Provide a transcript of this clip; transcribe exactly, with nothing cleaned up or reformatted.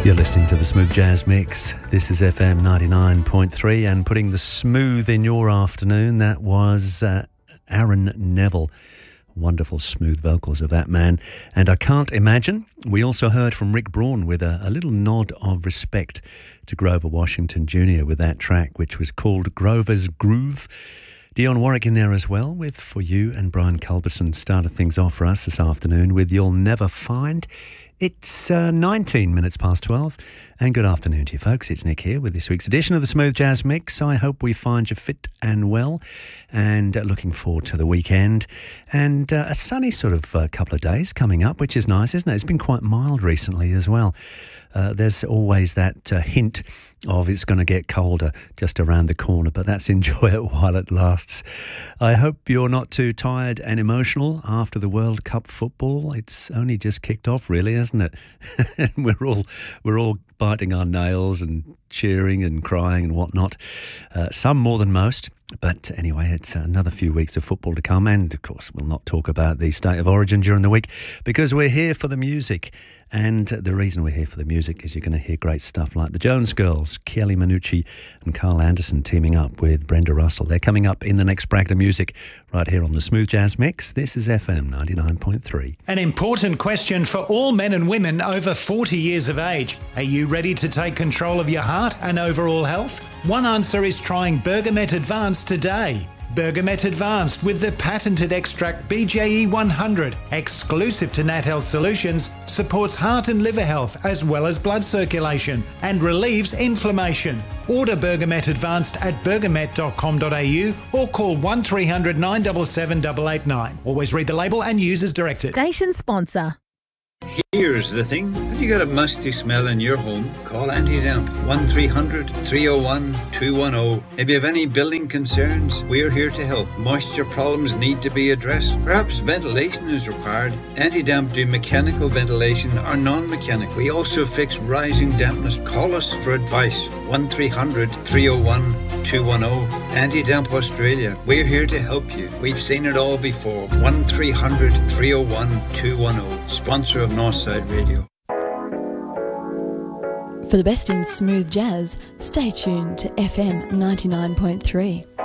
You're listening to the Smooth Jazz Mix. This is F M ninety-nine point three, and putting the smooth in your afternoon, that was uh, Aaron Neville. Wonderful smooth vocals of that man. And I Can't Imagine. We also heard from Rick Braun with a, a little nod of respect to Grover Washington Junior with that track, which was called Grover's Groove. Dionne Warwick in there as well with For You, and Brian Culberson started things off for us this afternoon with You'll Never Find. It's uh, nineteen minutes past twelve, and good afternoon to you folks. It's Nick here with this week's edition of the Smooth Jazz Mix. I hope we find you fit and well, and uh, looking forward to the weekend, and uh, a sunny sort of uh, couple of days coming up, which is nice, isn't it? It's been quite mild recently as well. Uh, there's always that uh, hint of it's going to get colder just around the corner, but that's enjoy it while it lasts. I hope you're not too tired and emotional after the World Cup football. It's only just kicked off, really, isn't it? And we're all we're all biting our nails and cheering and crying and whatnot. Uh, some more than most. But anyway, it's another few weeks of football to come, and of course we'll not talk about the state of origin during the week because we're here for the music. And the reason we're here for the music is you're going to hear great stuff like the Jones Girls, Kelly Manucci and Carl Anderson teaming up with Brenda Russell. They're coming up in the next bracket of music right here on the Smooth Jazz Mix. This is F M ninety-nine point three. An important question for all men and women over forty years of age. Are you ready to take control of your heart and overall health? One answer is trying Bergamet Advanced today. Bergamet Advanced with the patented extract B J E one hundred, exclusive to Nat Health Solutions, supports heart and liver health as well as blood circulation and relieves inflammation. Order Bergamet Advanced at bergamet dot com dot a u or call one three hundred nine seven seven eight eight nine. Always read the label and use as directed. Station sponsor. Here's the thing. Have you got a musty smell in your home? Call Anti-Damp. one three hundred three oh one two one oh. If you have any building concerns, we're here to help. Moisture problems need to be addressed. Perhaps ventilation is required. Anti-Damp do mechanical ventilation or non-mechanical. We also fix rising dampness. Call us for advice. one three hundred three oh one two one oh. Anti-Damp Australia. We're here to help you. We've seen it all before. one three hundred three oh one two one oh. Sponsor of Northside Radio. For the best in smooth jazz, stay tuned to F M ninety-nine point three.